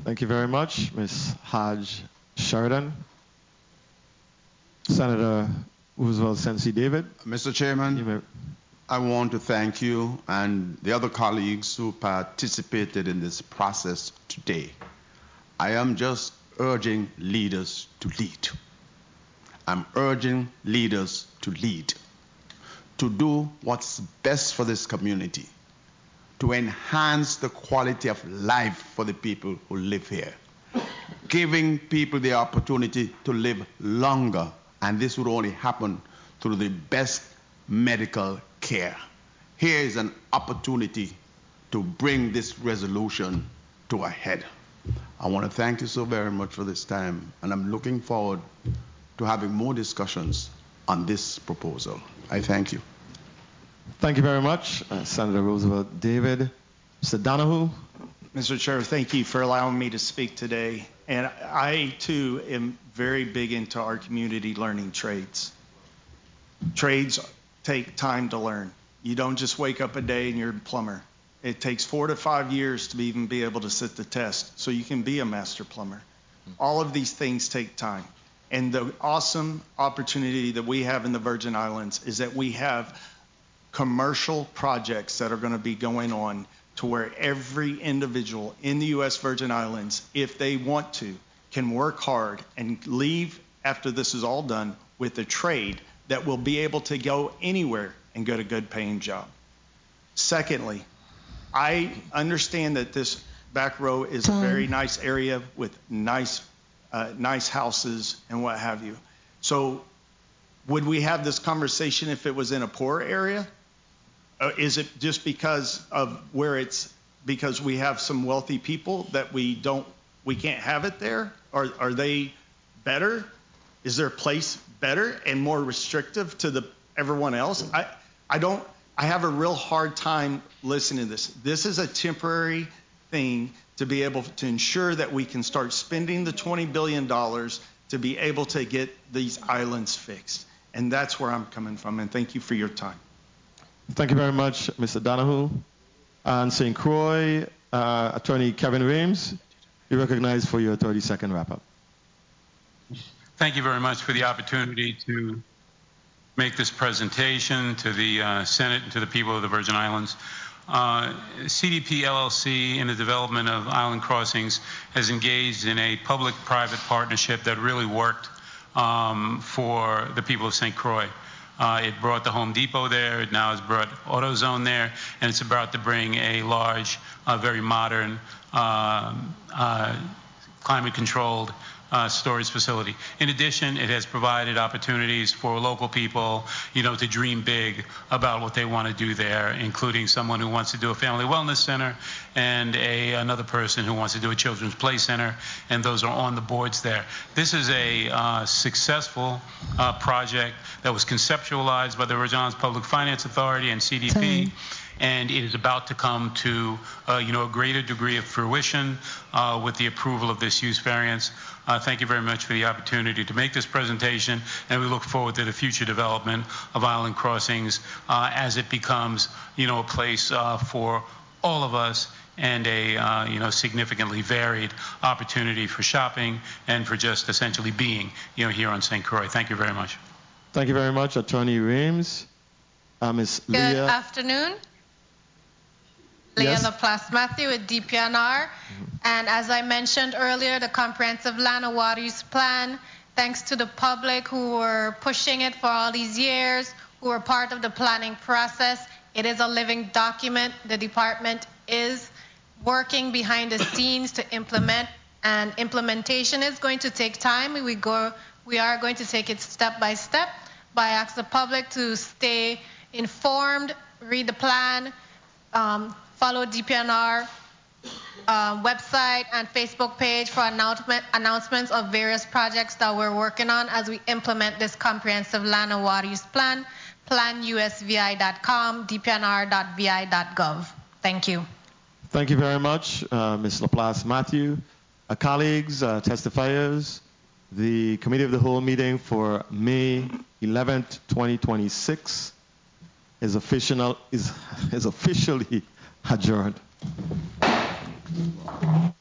Thank you very much, Ms. Hodge Sheridan. Senator Roosevelt Sensi David. Mr. Chairman, I want to thank you and the other colleagues who participated in this process today. I am just urging leaders to lead. I'm urging leaders to lead, to do what's best for this community, to enhance the quality of life for the people who live here, giving people the opportunity to live longer, and this would only happen through the best medical care. Here is an opportunity to bring this resolution to a head. I want to thank you so very much for this time, and I'm looking forward to having more discussions on this proposal. I thank you. Thank you very much, Senator Roosevelt David. Mr. Donahue. Mr. Chair, thank you for allowing me to speak today. And I, too, am very big into our community learning trades. Trades take time to learn. You don't just wake up a day and you're a plumber. It takes 4 to 5 years to even be able to sit the test so you can be a master plumber. All of these things take time. And the awesome opportunity that we have in the Virgin Islands is that we have commercial projects that are going to be going on to where every individual in the U.S. Virgin Islands, if they want to, can work hard and leave after this is all done with a trade that will be able to go anywhere and get a good paying job. Secondly, I understand that this back row is a very nice area with nice houses and what have you. So would we have this conversation if it was in a poor area? Is it just because of where it's, because we have some wealthy people that we can't have it there? Are they better? Is their place better and more restrictive to everyone else? I have a real hard time listening to this. This is a temporary thing to be able to ensure that we can start spending the $20 billion to be able to get these islands fixed. And that's where I'm coming from. And thank you for your time. Thank you very much, Mr. Donahue. And St. Croix, Attorney Kevin Rames, you're recognized for your 30-second wrap-up. Thank you very much for the opportunity to make this presentation to the Senate and to the people of the Virgin Islands. CDP LLC in the development of island crossings has engaged in a public-private partnership that really worked for the people of St. Croix. It brought the Home Depot there, it now has brought AutoZone there, and it's about to bring a large, very modern, climate-controlled storage facility. In addition, it has provided opportunities for local people, to dream big about what they want to do there, including someone who wants to do a family wellness center and another person who wants to do a children's play center, and those are on the boards there. This is a successful project that was conceptualized by the Virgin Islands Public Finance Authority and CDP. And it is about to come to a greater degree of fruition with the approval of this use variance. Thank you very much for the opportunity to make this presentation, and we look forward to the future development of island crossings as it becomes a place for all of us and a significantly varied opportunity for shopping and for just essentially being here on St. Croix. Thank you very much. Thank you very much, Attorney Rames. Ms. Leah. Good afternoon. Leah Laplace Matthew with DPNR. And as I mentioned earlier, the Comprehensive Land and Water Use Plan, thanks to the public who were pushing it for all these years, who were part of the planning process, it is a living document. The department is working behind the scenes to implement, and implementation is going to take time. We are going to take it step by step, but I ask the public to stay informed, read the plan, follow DPNR website and Facebook page for announcements of various projects that we're working on as we implement this comprehensive land and water use plan, planusvi.com, dpnr.vi.gov. Thank you. Thank you very much, Ms. Laplace Matthew. Colleagues, testifiers, the Committee of the Whole meeting for May 11th, 2026 is officially adjourned.